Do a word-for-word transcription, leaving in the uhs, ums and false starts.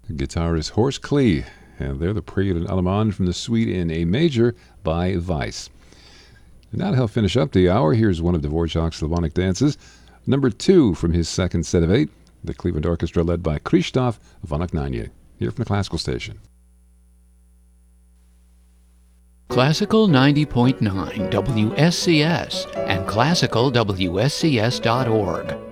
guitarist Horst Klee, and they're the Prelude and Allemande from the suite in A major by Weiss. And now to help finish up the hour, here's one of Dvorak's Slavonic dances, number two from his second set of eight, the Cleveland Orchestra led by Krzysztof von Ochnanie, here from the Classical Station. Classical ninety point nine W S C S and classical W S C S dot org.